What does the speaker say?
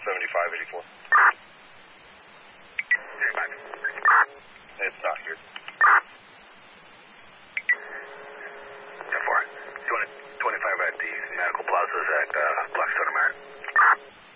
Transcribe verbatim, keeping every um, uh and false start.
seventy-five eighty-four. seventy-five. It's not here. ten four. twenty, twenty-five at the Medical Plazas at uh, Blackstone American.